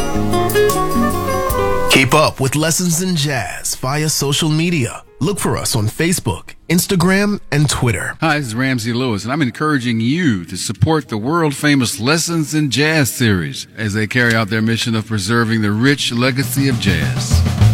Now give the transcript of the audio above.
Keep up with Lessons in Jazz via social media. Look for us on Facebook, Instagram, and Twitter. Hi, this is Ramsey Lewis, and I'm encouraging you to support the world-famous Lessons in Jazz series as they carry out their mission of preserving the rich legacy of jazz.